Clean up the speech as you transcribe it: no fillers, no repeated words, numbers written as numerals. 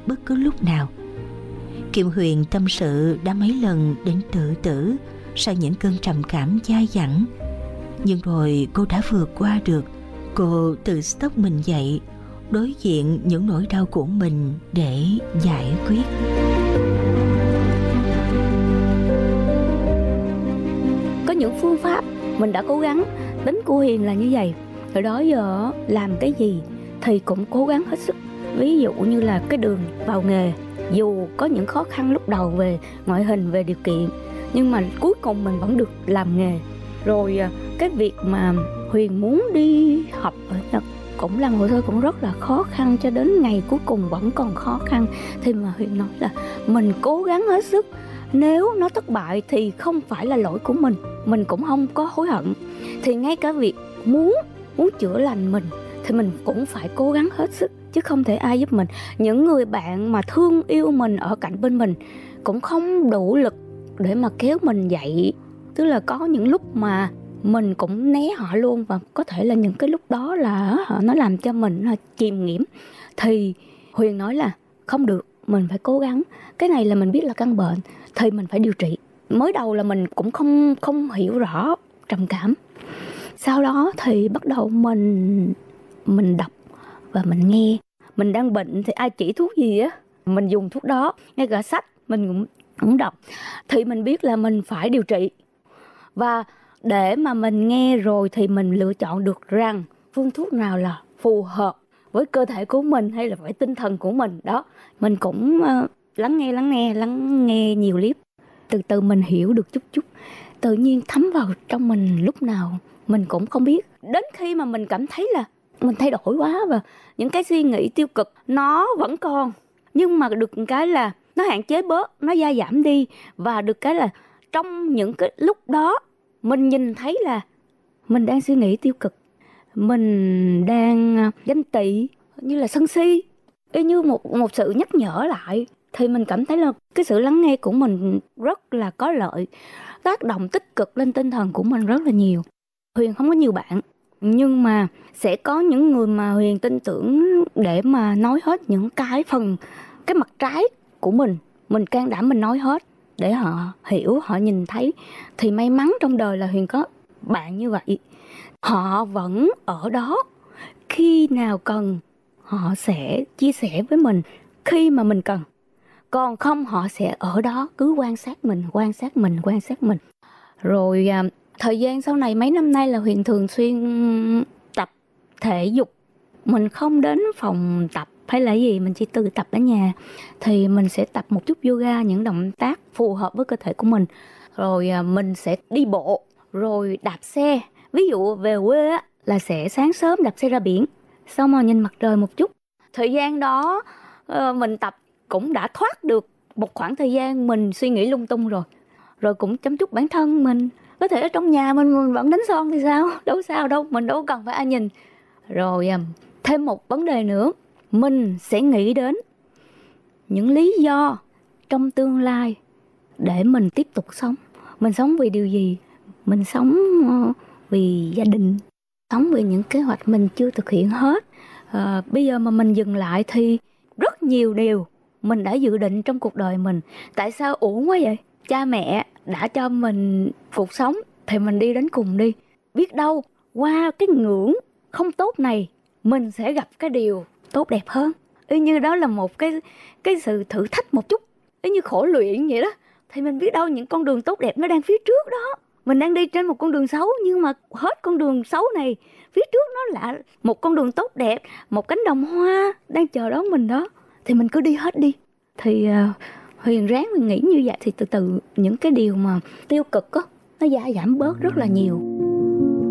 bất cứ lúc nào. Kim Huyền tâm sự đã mấy lần đến tự tử sau những cơn trầm cảm dai dẳng. Nhưng rồi cô đã vượt qua được. Cô tự stop mình dậy, đối diện những nỗi đau của mình để giải quyết. Có những phương pháp mình đã cố gắng. Tính của Huyền là như vậy. Từ đó giờ làm cái gì thì cũng cố gắng hết sức. Ví dụ như là cái đường vào nghề, dù có những khó khăn lúc đầu về ngoại hình, về điều kiện, nhưng mà cuối cùng mình vẫn được làm nghề. Rồi cái việc mà Huyền muốn đi học ở Nhật cũng làm hồ sơ cũng rất là khó khăn, cho đến ngày cuối cùng vẫn còn khó khăn. Thì mà Huyền nói là mình cố gắng hết sức. Nếu nó thất bại thì không phải là lỗi của mình cũng không có hối hận. Thì ngay cả việc muốn chữa lành mình thì mình cũng phải cố gắng hết sức, chứ không thể ai giúp mình. Những người bạn mà thương yêu mình ở cạnh bên mình cũng không đủ lực để mà kéo mình dậy. Tức là có những lúc mà mình cũng né họ luôn, và có thể là những cái lúc đó là nó làm cho mình chìm nghiễm. Thì Huyền nói là không được, mình phải cố gắng. Cái này là mình biết là căn bệnh thì mình phải điều trị. Mới đầu là mình cũng không hiểu rõ trầm cảm. Sau đó thì bắt đầu mình đọc và mình nghe. Mình đang bệnh thì ai chỉ thuốc gì á, mình dùng thuốc đó. Ngay cả sách mình cũng đọc. Thì mình biết là mình phải điều trị. Và để mà mình nghe rồi thì mình lựa chọn được rằng phương thuốc nào là phù hợp với cơ thể của mình hay là với tinh thần của mình. Đó, mình cũng lắng nghe nhiều clip. Từ từ mình hiểu được chút, tự nhiên thấm vào trong mình lúc nào mình cũng không biết. Đến khi mà mình cảm thấy là mình thay đổi quá và những cái suy nghĩ tiêu cực nó vẫn còn, nhưng mà được cái là nó hạn chế bớt, nó gia giảm đi. Và được cái là trong những cái lúc đó mình nhìn thấy là mình đang suy nghĩ tiêu cực, mình đang ganh tị, như là sân si, như một sự nhắc nhở lại. Thì mình cảm thấy là cái sự lắng nghe của mình rất là có lợi, tác động tích cực lên tinh thần của mình rất là nhiều. Huyền không có nhiều bạn, nhưng mà sẽ có những người mà Huyền tin tưởng để mà nói hết những cái mặt trái của mình can đảm mình nói hết để họ hiểu, họ nhìn thấy. Thì may mắn trong đời là Huyền có bạn như vậy. Họ vẫn ở đó, khi nào cần họ sẽ chia sẻ với mình khi mà mình cần. Còn không họ sẽ ở đó cứ quan sát mình. Rồi thời gian sau này mấy năm nay là Huyền thường xuyên tập thể dục. Mình không đến phòng tập hay là gì, mình chỉ tự tập ở nhà. Thì mình sẽ tập một chút yoga, những động tác phù hợp với cơ thể của mình. Rồi mình sẽ đi bộ, rồi đạp xe. Ví dụ về quê á, là sẽ sáng sớm đạp xe ra biển, xong rồi nhìn mặt trời một chút. Thời gian đó mình tập cũng đã thoát được một khoảng thời gian mình suy nghĩ lung tung rồi. Rồi cũng chăm chút bản thân mình. Có thể ở trong nhà mình vẫn đánh son thì sao? Đâu sao đâu, mình đâu cần phải ai nhìn. Rồi thêm một vấn đề nữa, mình sẽ nghĩ đến những lý do trong tương lai để mình tiếp tục sống. Mình sống vì điều gì? Mình sống vì gia đình, sống vì những kế hoạch mình chưa thực hiện hết. Bây giờ mà mình dừng lại thì rất nhiều điều mình đã dự định trong cuộc đời mình. Tại sao uổng quá vậy? Cha mẹ đã cho mình cuộc sống thì mình đi đến cùng đi. Biết đâu qua cái ngưỡng không tốt này mình sẽ gặp cái điều tốt đẹp hơn. Y như đó là một cái sự thử thách một chút, y như khổ luyện vậy đó. Thì mình biết đâu những con đường tốt đẹp nó đang phía trước đó. Mình đang đi trên một con đường xấu, nhưng mà hết con đường xấu này, phía trước nó là một con đường tốt đẹp, một cánh đồng hoa đang chờ đón mình đó. Thì mình cứ đi hết đi. Thì Huyền ráng mình nghĩ như vậy thì từ từ những cái điều mà tiêu cực á, nó giảm bớt rất là nhiều.